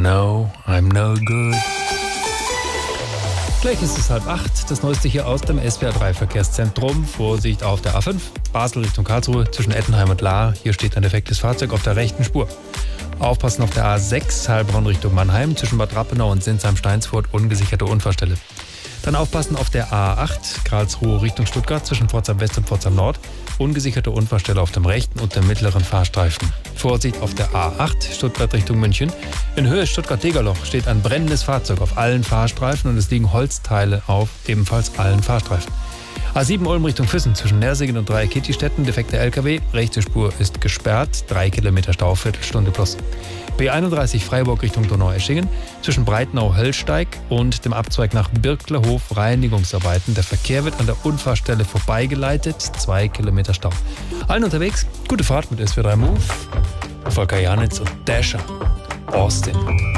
know I'm no good. Gleich ist es 7:30. Das Neueste hier aus dem SWR3 Verkehrszentrum. Vorsicht auf der A5, Basel Richtung Karlsruhe zwischen Ettenheim und Lahr. Hier steht ein defektes Fahrzeug auf der rechten Spur. Aufpassen auf der A6, Heilbronn Richtung Mannheim zwischen Bad Rappenau und Sinsheim-Steinsfurt, ungesicherte Unfallstelle. Dann aufpassen auf der A8, Karlsruhe Richtung Stuttgart zwischen Pforzheim West und Pforzheim Nord, ungesicherte Unfallstelle auf dem rechten und dem mittleren Fahrstreifen. Vorsicht auf der A8, Stuttgart Richtung München. In Höhe Stuttgart-Degerloch steht ein brennendes Fahrzeug auf allen Fahrstreifen und es liegen Holzteile auf ebenfalls allen Fahrstreifen. A7 Ulm Richtung Füssen zwischen Nersingen und Dreieck-Kitty-Städten, defekter LKW, rechte Spur ist gesperrt, 3 Kilometer Stau, Viertelstunde plus. B31 Freiburg Richtung Donaueschingen zwischen Breitnau-Höllsteig und dem Abzweig nach Birklerhof Reinigungsarbeiten. Der Verkehr wird an der Unfallstelle vorbeigeleitet, 2 Kilometer Stau. Allen unterwegs, gute Fahrt mit SWR3 Move, Volker Janitz und Dasher, Austin.